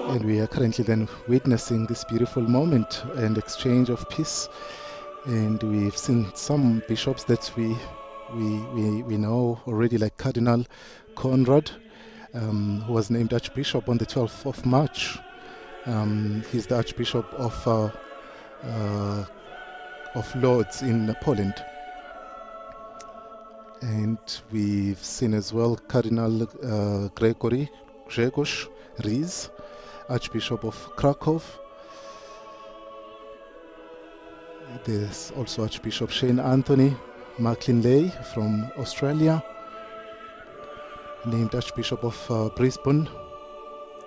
And we are currently then witnessing this beautiful moment and exchange of peace. And we've seen some bishops that we know already, like Cardinal Conrad, who was named Archbishop on the 12th of March. He's the Archbishop of Lodz in Poland. And we've seen as well Cardinal Gregory Grzegorz Riz, Archbishop of Krakow. There's also Archbishop Shane Anthony McLinlay from Australia, named Archbishop of Brisbane.